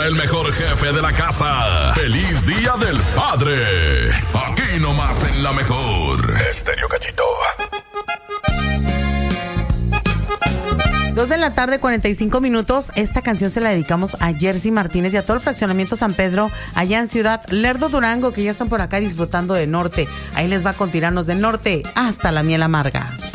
el mejor jefe de la casa. ¡Feliz Día del Padre! Aquí nomás en la mejor. Estéreo Gallito. 2:45 p.m. Esta canción se la dedicamos a Jersey Martínez y a todo el fraccionamiento San Pedro, allá en Ciudad Lerdo, Durango, que ya están por acá disfrutando de norte. Ahí les va con Tiranos del Norte hasta la miel amarga.